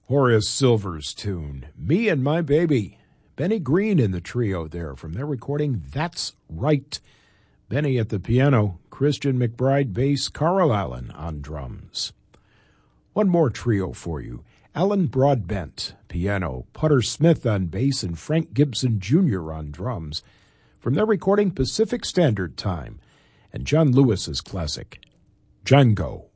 Horace Silver's tune, Me and My Baby. Benny Green in the trio there from their recording That's Right. Benny at the piano, Christian McBride bass, Carl Allen on drums. One more trio for you. Alan Broadbent, piano, Putter Smith on bass, and Frank Gibson Jr. on drums. From their recording Pacific Standard Time and John Lewis's classic, Django.